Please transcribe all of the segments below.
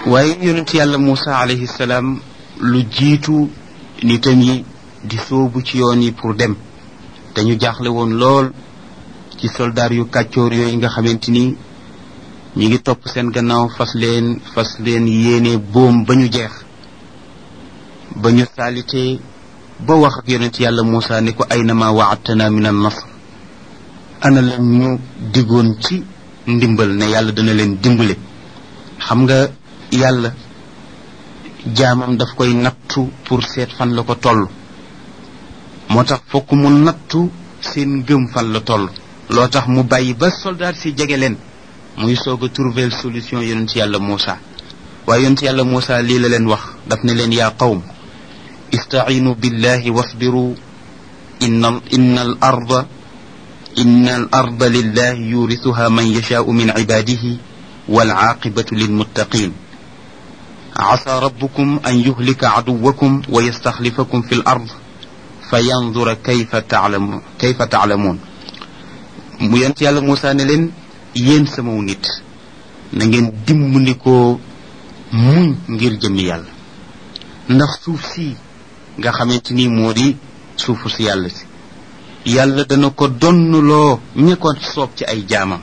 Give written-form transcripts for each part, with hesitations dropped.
waaye yonent yàlla Muusa alayhi salaam lu jiitu nitam yi di soobu ci yoon yi pour dem dañu jaaxle woon lool ci soldaar yu kàccoor yooyu nga xamante ni ñi ngi topp seen gannaaw fas leen yéene boom ba ñu jeex ba ñu saalitee ba wax ak yonent yàlla Muusa ne ko ayna ma wa'adtana min an-nasr ana la ñu diggoon ci ndimbal ne yàlla dana leen dimbale xam nga yàlla jaamam daf koy nattu pour seet fan la ko toll moo tax fokk mu nattu seen ngëm fan la toll loo tax mu bàyyi ba soldat si jege leen muy soog a trouver solution yonent yàlla Muusa waaye yonent yàlla Muusa lii la leen wax daf ne leen yaa qawm istaciinu billahi wasbiru inna al arda lillahi yurisuha man yashaau min cibaadihi walcaaqibatu lilmuttaqin asa rabbukum an yuhlika caduwakum wa yastaxlifakum fi l ard fa yandura kayfa taalamuun mu yonent yàlla Muusa ne leen yéen samaw nit na ngeen dimbandikoo muñ ngir jëmmi yàlla ndax suuf si nga xamante ni moo di suufu si yàlla si yàlla dana ko donnuloo ñi ko soob ci ay jaamam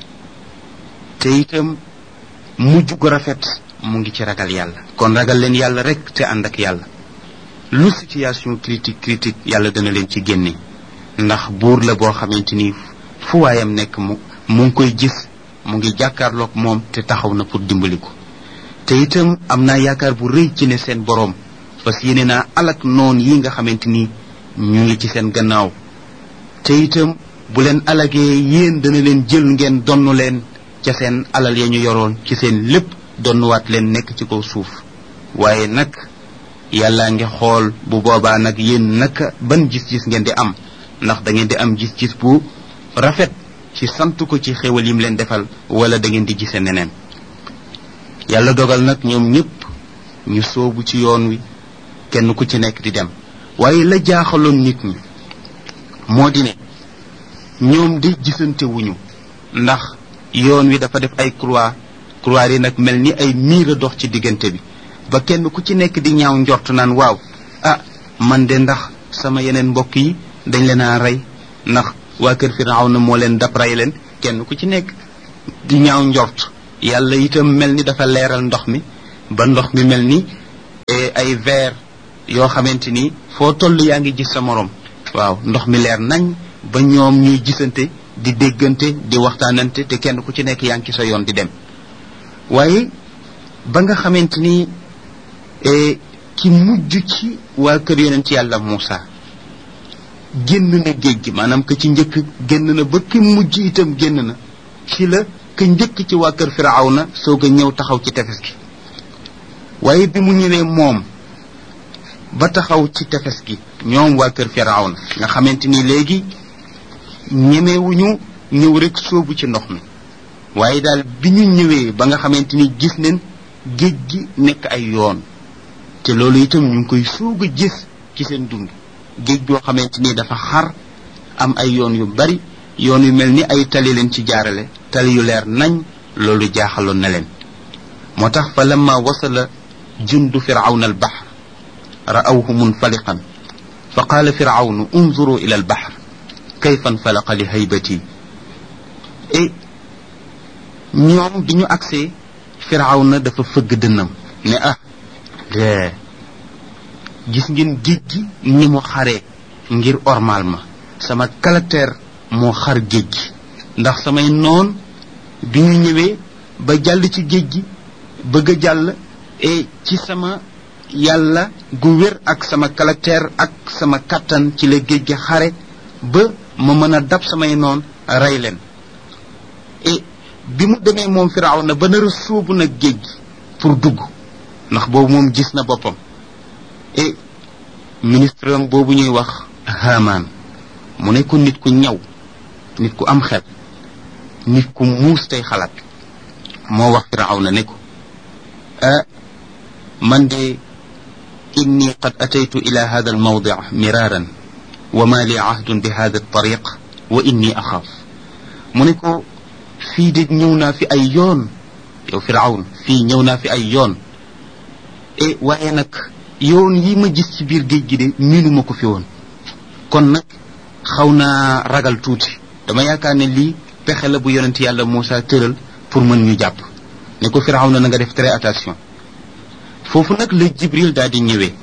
te itam mujj gu rafet mu ngi ci ragal yàlla kon ragal leen yàlla rek te ànd ak yàlla lu situation critique yàlla dana leen ci génne ndax buur la boo xamante ni fu waayam nekk mu ngi koy gis mu ngi jàkkaarloog moom te taxaw na pour dimbali ko te itam am naa yaakaar bu rëy ci ne seen boroom parce que yéene naa alak noon yi nga xamante ni ñu ngi ci seen gannaaw te itam bu leen alagee yéen dana leen jël ngeen donnu leen ca seen alal ya ñu yoroon ci seen lépp donnuwaat leen nekk ci kaw suuf waaye nag yàllaa ngi xool bu boobaa nag yéen naka ban gis-gis ngeen di am ndax da ngeen di am gis-gis bu rafet ci sant ko ci xéwal yim leen defal wala da ngeen di gise neneen yàlla dogal nag ñoom ñëpp ñu soobu ci yoon wi kenn ku ci nekk di dem waaye la jaaxaloon nit ñi moo di ne ñoom di gisante wuñu ndax yoon wi dafa def ay croix yi nag mel ni ay miir a dox ci diggante bi ba kenn ku ci nekk di ñaaw njort naan waaw man de ndax sama yeneen mbokk yi dañ leen a rey ndax waa kër Firawna moo leen dab rey leen kenn ku ci nekk di ñaaw njort yàlla itam mel ni dafa leeral ndox mi ba ndox mi mel ni ay verre yoo xamante ni foo toll yaa ngi gis sa morom waaw ndox mi leer nañ ba ñoom ñuy gisante di déggante di waxtaanante te kenn ku ci nekk yaa ngi ci sa yoon di dem waaye ba nga xamante ni ki mujj ci waa kër yonent yàlla Muusa génn na géej gi maanaam que ci njëkk génn na ba ki mujj itam génn na ci la ka njëkk ci waa kër Firawna soog a ñëw taxaw ci tefes gi waaye bi mu ñëwee moom ba taxaw ci tefes gi ñoom waa kër Firawna nga xamante ni léegi ñemewuñu ñëw rek soobu ci ndox mi waaye daal bi ñu ñëwee ba nga xamante ni gis nañ géej gi nekk ay yoon te loolu itam ñu ngi koy soog a gis ci seen dund géej boo xamante ni dafa xar am ay yoon yu bari yoon yu mel ni ay tali leen ci jaarale tali yu leer nañ loolu jaaxaloon na leen moo tax fa lamma wasala jundu firawna al bahr ra'awhu munfaliqan fa qaala firawnu unzuru ila al bahr kayfa infalaqa li haybati ñoom bi ñu agsee firawna dafa fëgg dënnam ne gis ngeen géej gi ni mu xaree ngir ormal ma sama caractère moo xar géej gi ndax samay noon bi ñu ñëwee ba jàll ci géej gi bëgg a jàll ci sama yàlla gu wér ak sama caractère ak sama kattan ci la géej gi xare ba ma mën a dab samay noon rey leen bi mu demee moom Firawna ba nar a sóobu nag géej gi pour dugg ndax boobu moom gis na boppam ministre am boobu ñuy wax Haamaan mu ne ko nit ku ñaw nit ku am xel nit ku muus tey xalaat moo wax Firawna ne ko man de inni qad ataytu ila hada almawdi miraran wa ma li ahdun bi hada altariq wa inni axaaf mu ne ko fii de ñëw naa fi ay yoon yow Firawna fii ñëw naa fi ay yoon waaye nag yoon yi ma gis ci biir géej gi de miinuma ko fi woon kon nag xaw naa ragal tuuti dama yaakaar ne lii pexe la bu yonent yàlla Muusa tëral pour mën ñu jàpp ne ko Firawna na nga def très attention foofu nag la Jibril daal di ñëwee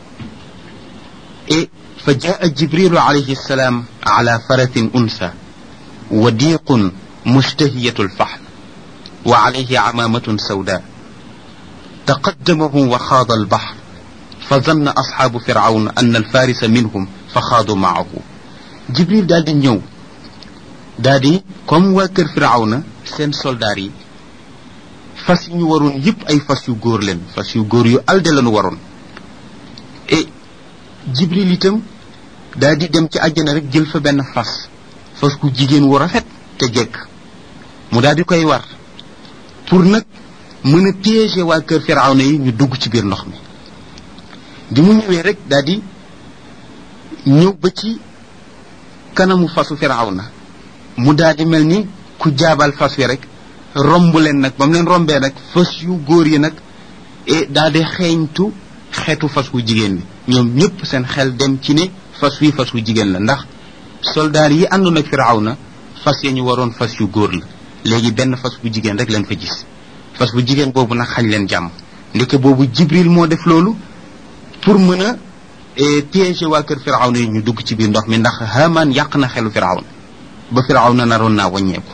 fa jaa Jibrilu alayhi salaam ala faratin unsa wadiqun mushtahiyatu lfahl wa alayhi amamatun sawda taqaddamahu wa xaada albahr fa zanna asxaabu Firawna an alfarisa minhum fa xaadu maahu Jibril daal di ñëw daal di comme waa kër Firawna seen soldaar yi fas yi ñu waroon yëpp ay fas yu góor leen fas yu góor yu alde lañu waroon Jibril itam daal di dem ci àjjana rek jël fa benn fas ku jigéen wu rafet te jekk mu daal di koy war pour nag mën a piéger waa kër Firawna yi ñu dugg ci biir ndox mi di mu ñëwee rek daal di ñëw ba ci kanamu fasu Firawna mu daal di mel ni ku jaabal fas wi rek romb leen nag ba mu leen rombee nag fas yu góor yi nag daal di xeeñtu xeetu fas wu jigéen bi ñoom ñëpp seen xel dem ci ne fas wi fas wu jigéen la ndax soldaar yi àndoon ak Firawna fas ya ñu waroon fas yu góor la léegi benn fas bu jigéen rek leen fa gis fas bu jigéen boobu nag xañ leen jàmm ndeke boobu Jibril moo def loolu pour mën a piéger waa kër Firawna yi ñu dugg ci biir ndox mi ndax Haamaan yàq na xelu Firawna ba Firawna naroon naa wàññeeku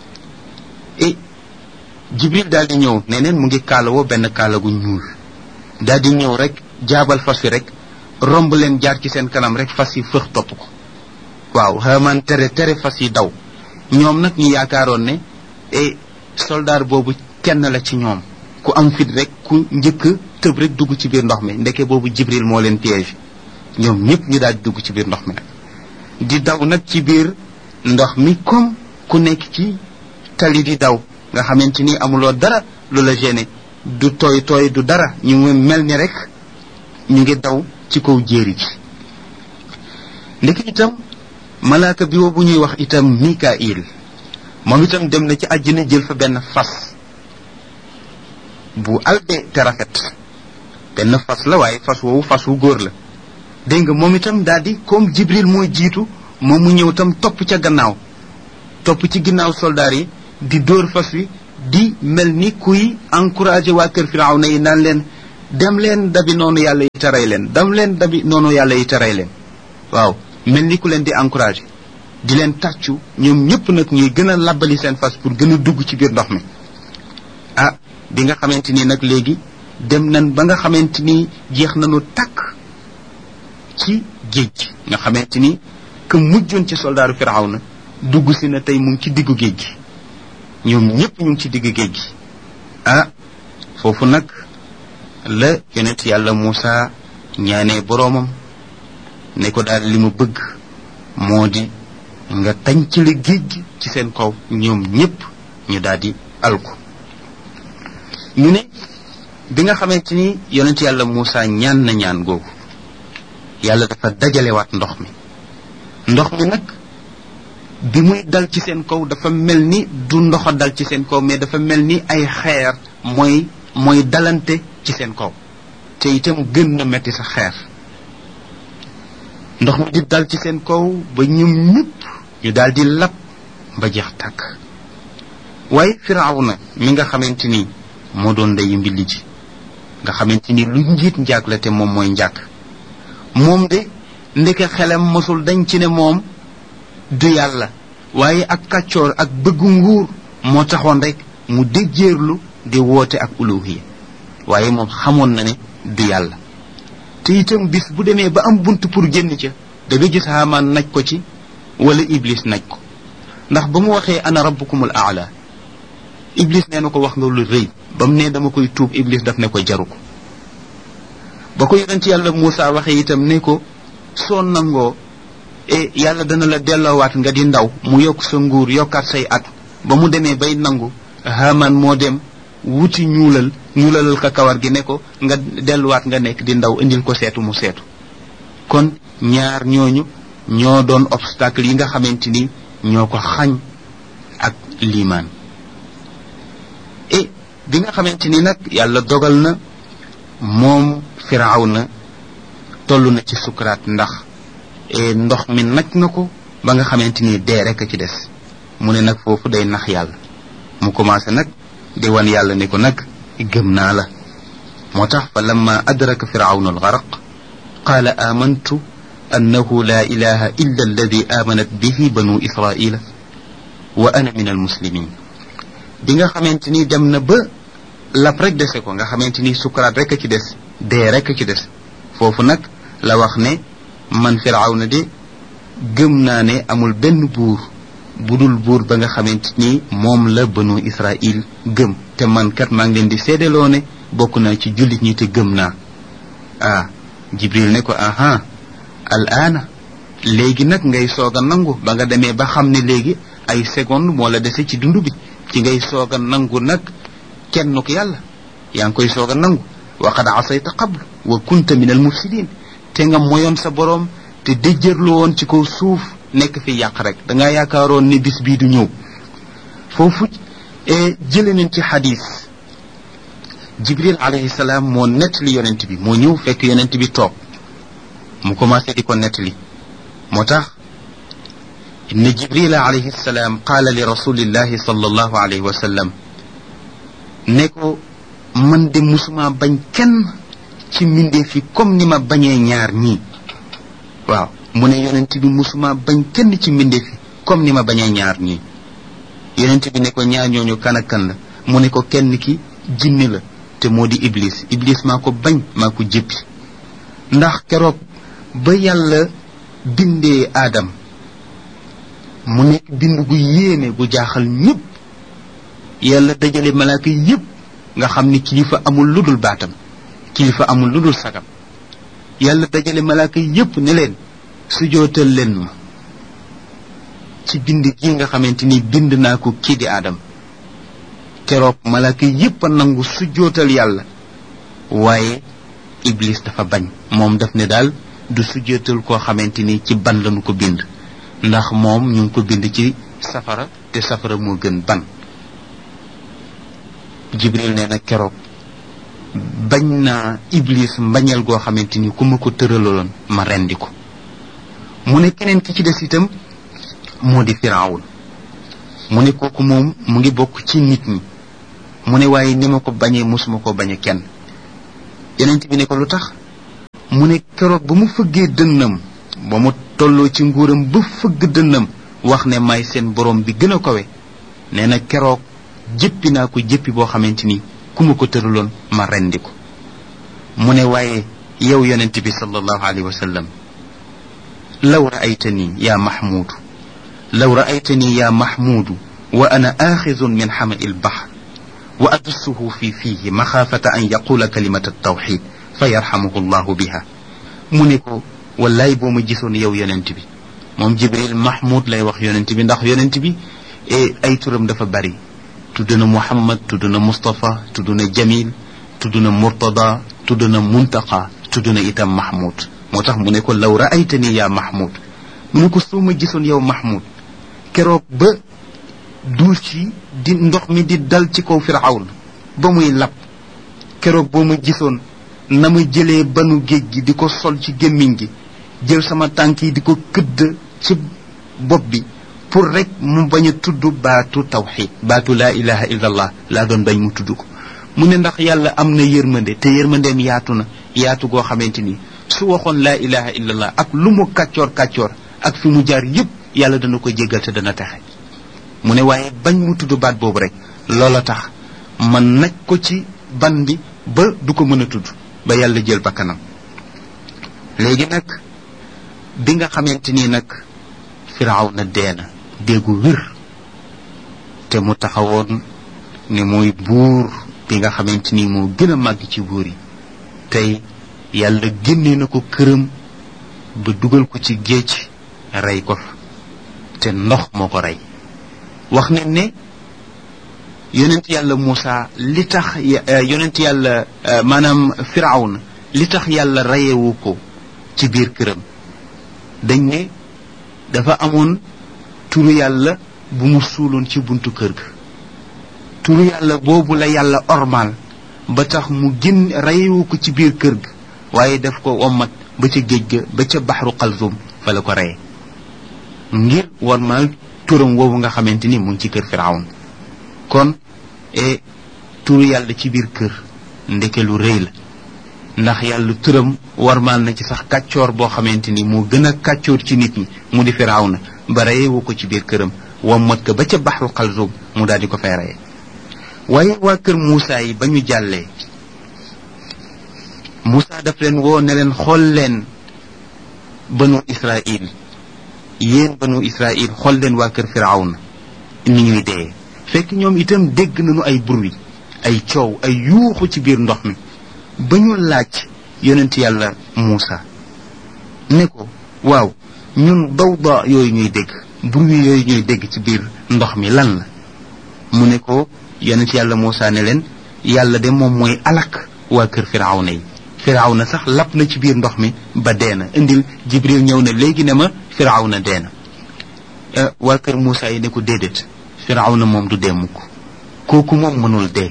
Jibril daal di ñëw ne neen mu ngi kaalawoo benn kaala gu ñuul daal di ñëw rek jaabal fas wi rek romb leen jaar ci seen kanam rek fas yi fëx topp ko waaw Haamaan tere fas yi daw ñoom nag ñu yaakaaroon ne soldaar boobu kenn la ci ñoom ku am fit rek ku njëkk tëb rek dugg ci biir ndox mi ndeke boobu Jibril moo leen piège ñoom ñëpp ñu daal di dugg ci biir ndox mi nag di daw nag ci biir ndox mi comme ku nekk ci tali di daw nga xamante ni amuloo dara lu la gêné du tooy du dara ñu mel ni rek ñu ngi daw ci kaw jéeri ji ndeke itam malaaka bi bu ñuy wax itam Mikail moom itam dem na ci àjjana jël fa benn fas bu alde te rafet benn fas la waaye fas woowu fas wu góor la dégg nga moom itam daal di comme Jibril mooy jiitu moom mu ñëw itam topp ca gannaaw topp ci ginnaaw soldaar yi di dóor fas wi di mel ni kuy encouragé waa kër Firawna yi naan leen dem leen dabi noonu yàlla yi taray leen dem leen dabi noonu yàlla yi taray leen waaw mel ni ku leen di encouragé di leen tàccu ñoom ñëpp nag ñuy gën a labbali seen fas pour gën a dugg ci biir ndox mi bi nga xamante ni nag léegi dem nañ ba nga xamante ni jeex nañu takk ci géej gi nga xamante ni que mujjoon ci soldaaru Firawna dugg si na tey mu ngi ci diggu géej gi ñoom ñëpp ñu ngi ci diggu géej gi foofu nag la yonent yàlla Muusa ñaanee boroomam ne ko daal li mu bëgg moo di nga tañ ci la géej gi ci seen kaw ñoom ñëpp ñu daal di alku ñu ne bi nga xamante ni yonent yàlla Muusa ñaan na ñaan googu yàlla dafa dajalewaat ndox mi nag bi muy dal ci seen kaw dafa mel ni du ndoxa dal ci seen kaw mais dafa mel ni ay xeer mooy dalante ci seen kaw te itam gën na metti sa xeer ndox mi di dal ci seen kaw ba ñoom ñëpp ñu daal di lab ba jeex tàkk waaye Firawna mi nga xamante ni moo doon ndeyu mbilli ji nga xamante ni lu njiit njaag la te moom mooy njaag moom de ndeke xelam mosul dañ ci ne moom du yàlla waaye ak kàccoor ak bëggu nguur moo taxoon rek mu déjjeerlu di woote ak uluhiya waaye moom xamoon na ne du yàlla te itam bis bu demee ba am bunt pour génn ca da nga gis Haamaan naj ko ci wala Iblis naj ko ndax ba mu waxee ana rabbukumul aala Iblis nee na ko wax nga lu rëy ba mu ne dama koy tuub Iblis daf ne ko jaru ko ba ko yonent yàlla Muusa waxee itam ne ko soo nangoo yàlla dana la delloowaat nga di ndaw mu yokk sa nguur yokkaat say at ba mu demee bay nangu Haamaan moo dem wuti ñuulalal ka kawar gi ne ko nga delluwaat nga nekk di ndaw indil ko seetu mu seetu kon ñaar ñooñu ñoo doon obstacle yi nga xamante ni ñoo ko xañ ak liimaan bi nga xamante ni nag yàlla dogal na moom Firawna toll na ci sukuraat ndax ndox mi naj na ko ba nga xamante ni dee rek a ci des mu ne nag foofu day nax yàlla mu commencé nag di wan yàlla ni ko nag gëm naa la moo tax fa lamma adraka firawna algaraq qaala amantu annahu la ilaha illa alladi amanat bihi banu israila wa ana min almuslimin bi nga xamante ni dem na ba lap rek dese ko nga xamante ni sukaraat rek a ci des dee rek a ci des foofu nag la wax ne man firawna de gëm naa ne amul benn buur budul buur ba nga xamante ni moom la banu israil gëm te man kat maa ngi leen di seedeloo ne bokk naa ci jullit ñi te gëm naa jibril ne ko aha al aana léegi nag ngay soog a nangu ba nga demee ba xam ne léegi ay seconde moo la dese ci dund bi ci ngay soog a nangu nag kenn ko yàlla yaa ngi koy soog a nangu wa qad asayta qablu wa kunta min al mufsidin te nga moyoon sa boroom te déjjërlu woon ci kaw suuf nekk fi yàq rek da ngaa yaakaaroon ni bis bii du ñëw foofu jële nañ ci xadis jibril alayhi salaam moo nettali yonent bi moo ñëw fekk yonent bi toog mu commencé di ko nettali moo tax inna jibril alayhi salaam qaala li rasulillahi sallallahu alayhi wa sallam ne ko man de musuma bañ kenn ci mbindee fi comme ni ma bañee ñaar ñii waaw mu ne yonent bi musuma bañ kenn ci mbindee fi comme ni ma bañee ñaar ñii yonent bi ne ko ñaar ñooñu kan ak kan la mu ne ko kenn ki jinne la te moo di iblis maa ko bañ maa ko jéppi ndax keroog ba yàlla bindee aadam mu nekk bind gu yéeme gu jaaxal ñëpp yàlla dajale malaaka yëpp nga xam ni kilifa amul lu dul baatam kilifa amul lu dul sagam yàlla dajale malaaka yëpp ne leen sujootal leen ma ci bind gi nga xamante ni bind naa ko kii di aadam keroog malaaka yëpp a nangu sujootal yàlla waaye iblis dafa bañ moom daf ne daal du sujootal koo xamante ni ci ban lañu ko bind ndax moom ñu ngi ko bind ci safara te safara moo gën ban jibril nee na keroog bañ naa iblis mbañeel goo xamante ni ku ma ko tëraloon ma rendi ko mu ne keneen ki ci des itam moo di firawun mu ne kooku moom mu ngi bokk ci nit ñi mu ne waaye ni ma ko bañee musuma ko bañe kenn yonent bi ne ko lu tax mu ne keroog ba mu fëggee dënnam ba mu tolloo ci nguuram ba fëgg dënnam wax ne may seen borom bi gën a kawe nee na keroog jëppi naa ko jëppi boo xamante ni ku ma ko tëraloon ma rendi ko mu ne waaye yow yonent bi sallallahu alayhi wa sallam law ra'aytani ya mahmud law ra'aytani ya mahmud wa ana akhidhun min hama'i al-bahr wa adussuhu fi fihi makhafata an yaqula kalimata at-tawhid fayarhamuhu Allahu biha mu ne ko wallaay boo ma gisoon yow yonent bi moom jibril mahmud lay wax yonent bi ndax yonent bi ay turam dafa bari tudd na muhammad tudd na mustafa tudd na jamil tudd na murtada tudd na muntaqa tudd na itam mahmud moo tax mu ne ko law ra'aytani ya mahmud mu ne ko soo ma gisoon yow mahmud keroog ba duus ci di ndox mi di dal ci kaw firawn ba muy lab keroog boo ma gisoon na ma jëlee banu géej gi di ko sol ci gémmiñ gi jël sama tànk yi di ko këdd ci bopp bi pour rek mu bañ a tudd baatu tawxid baatu laa ilaha illallah laa doon bañ mu tudd ko mu ne ndax yàlla am na yërmande te yërmandeem yaatu na yaatu goo xamante ni su waxoon laa ilaha illallah ak lu mu kàccoor ak fi mu jaar yépp yàlla dana ko jéggal te dana texe mu ne waaye bañ mu tudd baat boobu rek loola tax man naj ko ci ban bi ba du ko mën a tudd ba yàlla jël bakkanam léegi nag bi nga xamante ni nag Firawna deena déggu wér te mu taxawoon ne mooy buur bi nga xamante ni moo gën a màgg ci buur yi tey yàlla génne na ko këram ba dugal ko ci géej rey ko te ndox moo ko rey wax nañ ne yonent yàlla Muusa li tax yonent yàlla maanaam Firawna li tax yàlla reyewu ko ci biir këram dañ ne dafa amoon turu yàlla bu mu suuloon ci buntu kër ga turu yàlla boobu la yàlla ormal ba tax mu génn reyewu ko ci biir kër ga waaye daf ko wommat ba ca géej ga ba ca baxru xalzum fa la ko reye ngir wormal turam woowu nga xamante ni mu ngi ci kër Firawna kon turu yàlla ci biir kër ndeke lu rëy la ndax yàlla turam warmaal na ci sax kàccoor boo xamante ni moo gën a kàccoor ci nit ñi mu di Firawna ba reyewu ko ci biir këram wommat ko ba ca baxru xalzum mu daal di ko fay reye waaye waa kër Muusa yi ba ñu jàllee Muusa daf leen woo ne leen xool leen banu Israil yéen banu Israil xool leen waa kër Firawna ni ñuy dee fekk ñoom itam dégg nañu ay bruit ay coow ay yuuxu ci biir ndox mi ba ñu laaj yonent yàlla Muusa ne ko waaw ñun dawda yooyu ñuy dégg bruit yooyu ñuy dégg ci biir ndox mi lan la mu ne ko yonent yàlla Muusa ne leen yàlla de moom mooy alak waa kër Firawna yi Firawna sax lap na ci biir ndox mi ba dee na indil Jibril ñëw na léegi ne ma Firawna dee na waa kër Muusa yi ne ko déedéet Firawna moom du dee mukk kooku moom mënul dee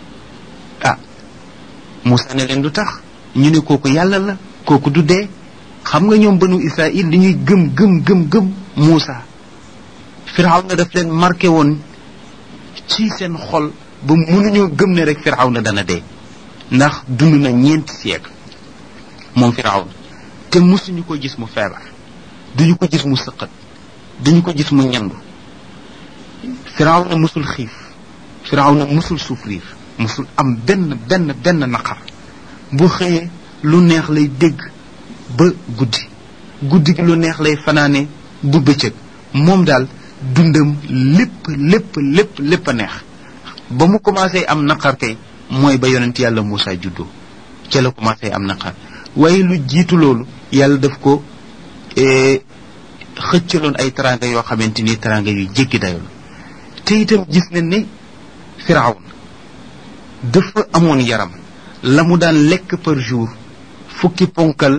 Muusa ne leen lu tax ñu ne kooku yàlla la kooku du dee xam nga ñoom banu Israil li ñuy gëm Muusa Firawna daf leen marqué woon ci seen xol ba mënuñoo gëm ne rek Firawna dana dee ndax dund na 4 siècle moom Firawna te musuñu ko gis mu feebar duñu ko gis mu sëqat duñu ko gis mu ñandu Firawna musul xiif Firawna musul souffrir musul am benn naqar bu xëyee lu neex lay dégg ba guddi gi lu neex lay fanaane bu bëccëg moom daal dundam lépp a neex ba mu commencé am naqar kay mooy ba yonent yàlla Muusa juddoo ca la commencé am naqar waaye lu jiitu loolu yàlla daf ko xëccaloon ay taranga yoo xamante ni taranga yu jéggi dayoo te itam gis nañ ne Firawna dafa amoon yaram la mu daan lekk par jour fukki ponkal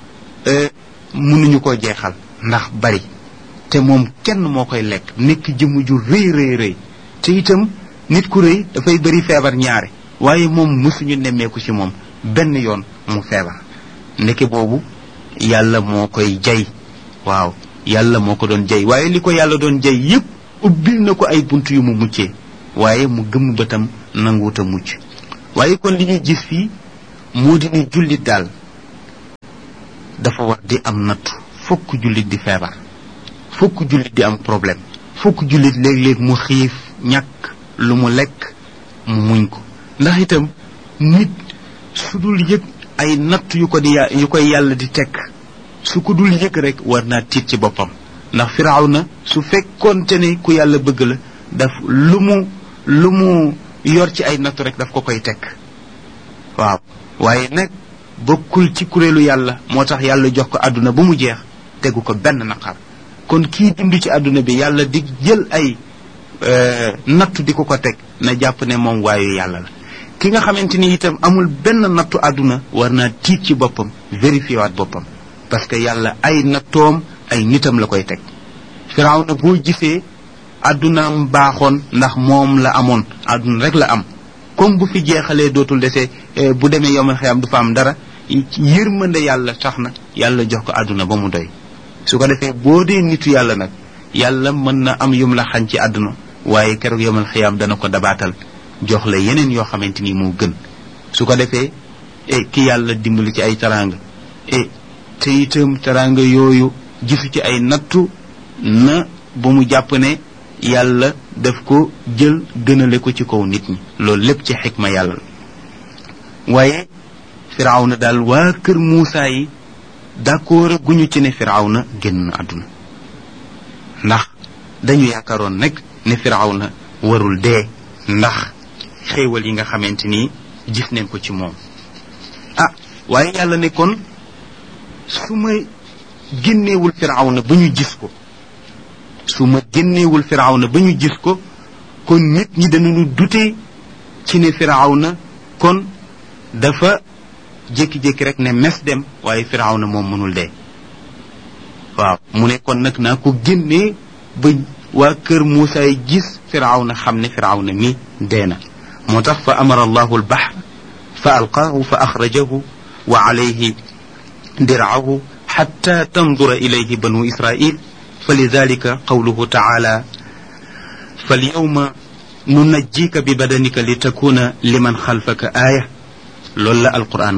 mënuñu ko jeexal ndax bari te moom kenn moo koy lekk nekk jëmm ju rëy te itam nit ku rëy dafay bari feebar ñaare waaye moom mësuñu nemmeeku ci moom benn yoon mu feebar ndeke boobu yàlla moo koy jay waaw yàlla moo ko doon jay waaye li ko yàlla doon jay yépp ubbil na ko ay bunt yu mu muccee waaye mu gëmm bëtam nanguuta mucc waaye kon li ñuy gis fii moo di ne jullit daal dafa war di am nattu fokk jullit di feebar fokk jullit di am problème fokk jullit léeg-léeg mu xiif ñàkk lu mu lekk mu muñ ko ndax itam nit su dul yëg ay natt yu koy yàlla di teg su ko dul yëg rek war naa tiit ci boppam ndax Firawna su fekkoonte ne ku yàlla bëgg la daf lu mu yor ci ay nattu rek daf ko koy teg waaw waaye nag bokkul ci kuréelu yàlla moo tax yàlla jox ko àdduna ba mu jeex tegu ko benn naqar kon kii dund ci àdduna bi yàlla di jël ay nattu di ko teg na jàpp ne moom waayu yàlla la ki nga xamante ni itam amul benn nattu àdduna war naa tiit ci boppam vérifié waat boppam parce que yàlla ay nattoom ay nitam la koy teg Firawna boo gisee àddunaam baaxoon ndax moom la amoon àdduna rek la am comme bu fi jeexalee dootul dese bu demee yomal xiyam du fa am dara yërmande yàlla tax na yàlla jox ko àdduna ba mu doy su ko defee boo dee nitu yàlla nag yàlla mën na am yum la xañ ci àdduna waaye keroog yomal xiyam dana ko dabaatal jox la yeneen yoo xamante ni moo gën su ko defee ki yàlla dimbali ci ay taranga te itam taranga yooyu gisu ci ay nattu na ba mu jàpp ne yàlla daf ko jël gënale ko ci kaw nit ñi loolu lépp ci xikma yàlla waaye Firawna daal waa kër Muusa yi d'accord guñu ci ne Firawna génn na àdduna ndax dañu yaakaaroon nag ne Firawna warul dee ndax xéewal yi nga xamante ni gis neen ko ci moom waaye yàlla ne kon su ma génneewul Firawna ba ñu gis ko kon nit ñi danañu dute ci ne Firawna kon dafa jékki-jékki rek ne mes dem waaye Firawna moom mënul dee waaw mu ne kon nag naa ko génnee ba waa kër Muusa yi gis firawna xam ne firawna mi dee na moo tax fa amara allahu albahr fa alqaahu fa axrajahu wa alayhi dir'ahu xatta tandura ilayhi banu israil fa lidalika qawluhu taala falyawma nunajjika bi badanika li takuna liman xalfaka aaya loolu la alquran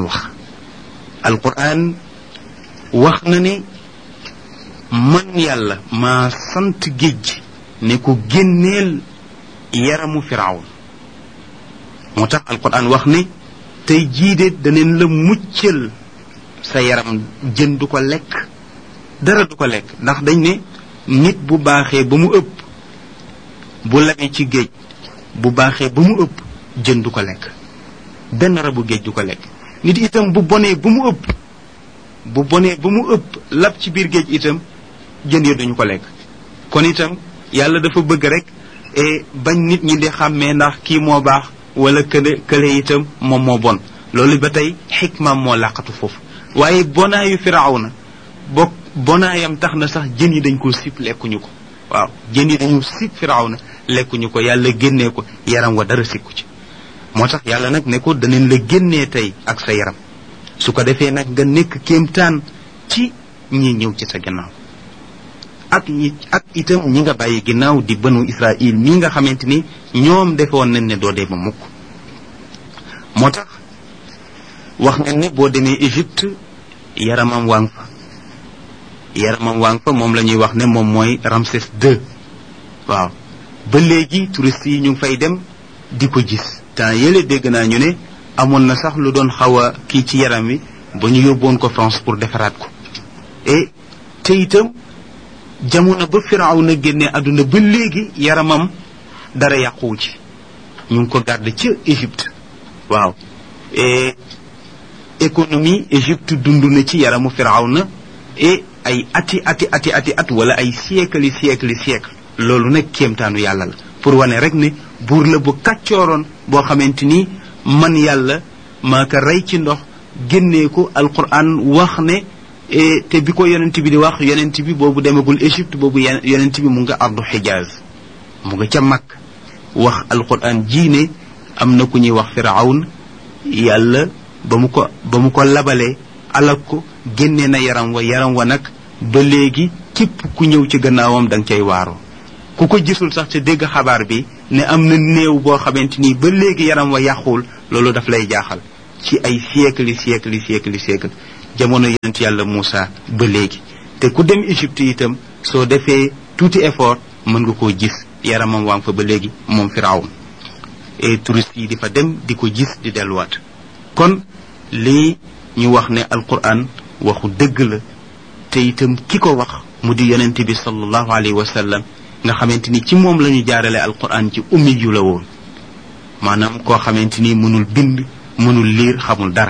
wax na ne man yàlla maa sant géej ne ko génneel yaramu firawn moo tax alquran wax ne tey jiide daneen la muccal sa yaram jën du ko lekk dara du ko lekk ndax dañ ne nit bu baaxee ba mu ëpp bu labee ci géej bu baaxee ba mu ëpp jën du ko lekk benn rabu géej du ko lekk nit itam bu bonee ba mu ëpp lab ci biir géej itam jën ya duñu ko lekk kon itam yàlla dafa bëgg rek bañ nit ñi di xàmmee ndax kii moo baax wala kële itam moom moo bon loolu ba tey xikmaam moo làqatu foofu waaye bonaayu firawna bonaayam tax na sax jën yi dañ ko sib lekkuñu ko waaw jën yi dañu sib firawna lekkuñu ko yàlla génnee ko yaram wa dara sikku ci moo tax yàlla nag ne ko danañ la génnee tey ak sa yaram su ko defee nag nga nekk kéemtaan ci ñi ñëw ci sa gannaaw ak itam ñi nga bàyyi ginnaaw di banu Israil mii nga xamante ni ñoom defoon nañ ne doo dee ba mukk moo tax wax nañ ne boo demee Égypte yaramam waa ngi fa moom la ñuy wax ne moom mooy Ramsès II waaw ba léegi touristes yi ñu ngi fay dem di ko gis temps yële dégg naa ñu ne amoon na sax lu doon xaw a kii ci yaram wi ba ñu yóbboon ko France pour defaraat ko te itam jamono ba Firawna génne àdduna ba léegi yaramam dara yàquwu ci ñu ngi ko garde ci Égypte waaw économie Égypte dund na ci yaramu Firawna ay ati wala ay siècle loolu nag kéemtaanu yàlla la pour wane rek ne buur la bu kàccooroon boo xamante ni man yàlla maa ko rey ci ndox génnee ko alquran wax ne te bi ko yonent bi di wax yonent bi boobu demagul Égypte boobu yonent bi mu nga ardu Xijaaz mu nga ca mag wax alquran ji ne am na ku ñuy wax Firawn yàlla ba mu ko labalee alak ko génnee na yaram wa nag ba léegi képp ku ñëw ci gannaawam da nga cay waaroo ku ko gisul sax te dégg xabaar bi ne am na néew boo xamante ni ba léegi yaram wa yàquwul loolu daf lay jaaxal ci ay siècle jamono yonent yàlla Moussa ba léegi te ku dem Égypte itam soo defee tuuti effort mën nga koo gis yaramam waa ngi fa ba léegi moom Firawn et touristes yi di fa dem di ko gis di delluwaat kon lii ñu wax ne alquran waxu dëgg la te itam ki ko wax mu di yonent bi sallallahu alayhi wa sallam nga xamante ni ci moom la ñu jaarale alquran ci ummi yu la woon maanaam koo xamante ni mënul bind mënul liir xamul dara